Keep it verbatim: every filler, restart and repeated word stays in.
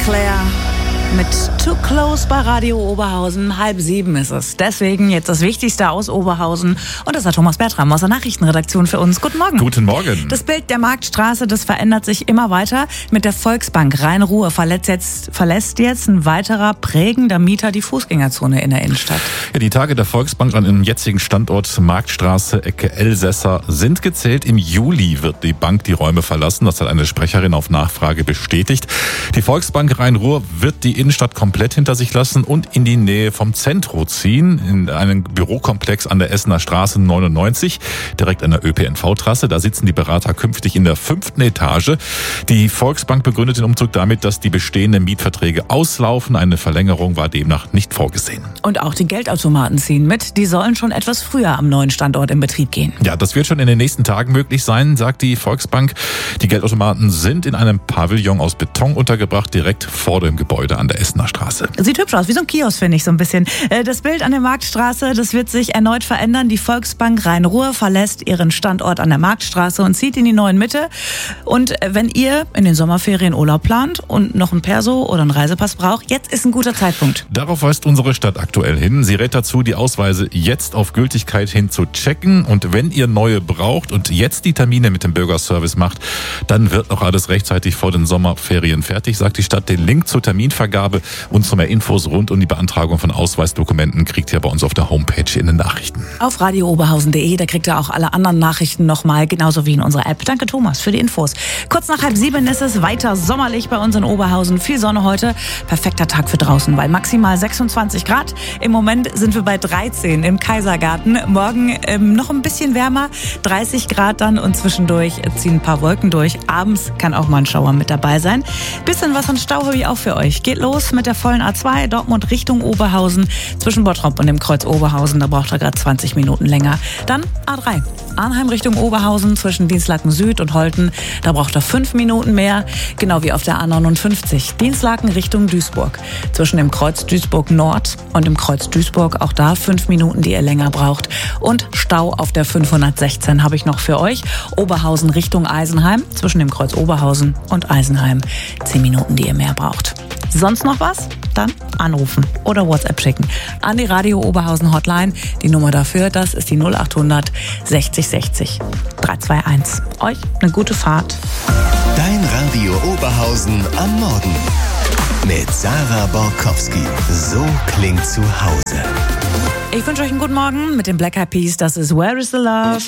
Claire mit Too Close bei Radio Oberhausen. Halb sieben ist es. Deswegen jetzt das Wichtigste aus Oberhausen. Und das hat Thomas Bertram aus der Nachrichtenredaktion für uns. Guten Morgen. Guten Morgen. Das Bild der Marktstraße, das verändert sich immer weiter. Mit der Volksbank Rhein-Ruhr verlässt jetzt, verlässt jetzt ein weiterer prägender Mieter die Fußgängerzone in der Innenstadt. Ja, die Tage der Volksbank an dem jetzigen Standort Marktstraße, Ecke Elsässer, sind gezählt. Im Juli wird die Bank die Räume verlassen. Das hat eine Sprecherin auf Nachfrage bestätigt. Die Volksbank Rhein-Ruhr wird die Innenstadt komplett hinter sich lassen und in die Nähe vom Zentro ziehen, in einen Bürokomplex an der Essener Straße neunundneunzig, direkt an der Ö P N V-Trasse. Da sitzen die Berater künftig in der fünften Etage. Die Volksbank begründet den Umzug damit, dass die bestehenden Mietverträge auslaufen. Eine Verlängerung war demnach nicht vorgesehen. Und auch die Geldautomaten ziehen mit. Die sollen schon etwas früher am neuen Standort in Betrieb gehen. Ja, das wird schon in den nächsten Tagen möglich sein, sagt die Volksbank. Die Geldautomaten sind in einem Pavillon aus Beton untergebracht, direkt vor dem Gebäude an der Essener Straße. Sieht hübsch aus, wie so ein Kiosk, finde ich so ein bisschen. Das Bild an der Marktstraße, das wird sich erneut verändern. Die Volksbank Rhein-Ruhr verlässt ihren Standort an der Marktstraße und zieht in die neuen Mitte. Und wenn ihr in den Sommerferien Urlaub plant und noch ein Perso oder einen Reisepass braucht, jetzt ist ein guter Zeitpunkt. Darauf weist unsere Stadt aktuell hin. Sie rät dazu, die Ausweise jetzt auf Gültigkeit hin zu checken. Und wenn ihr neue braucht und jetzt die Termine mit dem Bürgerservice macht, dann wird noch alles rechtzeitig vor den Sommerferien fertig, sagt die Stadt. Den Link zur Terminvergabe und zu mehr Infos rund um die Beantragung von Ausweisdokumenten kriegt ihr bei uns auf der Homepage in den Nachrichten. Auf radio oberhausen punkt de, da kriegt ihr auch alle anderen Nachrichten nochmal, genauso wie in unserer App. Danke Thomas für die Infos. Kurz nach halb sieben ist es weiter sommerlich bei uns in Oberhausen. Viel Sonne heute, perfekter Tag für draußen, weil maximal sechsundzwanzig Grad. Im Moment sind wir bei dreizehn im Kaisergarten. Morgen ähm, noch ein bisschen wärmer, dreißig Grad dann und zwischendurch ziehen ein paar Wolken durch. Abends kann auch mal ein Schauer mit dabei sein. Bisschen was an Stau habe ich auch für euch. Geht los mit der vollen A zwei, Dortmund Richtung Oberhausen, zwischen Bottrop und dem Kreuz Oberhausen, da braucht er gerade zwanzig Minuten länger. Dann A drei, Arnheim Richtung Oberhausen, zwischen Dienstlaken Süd und Holten, da braucht er fünf Minuten mehr, genau wie auf der A neunundfünfzig, Dienstlaken Richtung Duisburg, zwischen dem Kreuz Duisburg Nord und dem Kreuz Duisburg, auch da fünf Minuten, die ihr länger braucht. Und Stau auf der fünfhundertsechzehn habe ich noch für euch, Oberhausen Richtung Eisenheim, zwischen dem Kreuz Oberhausen und Eisenheim, zehn Minuten, die ihr mehr braucht. Sonst noch was? Dann anrufen oder WhatsApp schicken an die Radio Oberhausen Hotline. Die Nummer dafür, das ist die null achthundert sechzig sechzig dreihunderteinundzwanzig. Euch eine gute Fahrt. Dein Radio Oberhausen am Morgen mit Sarah Borkowski. So klingt zu Hause. Ich wünsche euch einen guten Morgen mit den Black Eyed Peas. Das ist Where is the Love?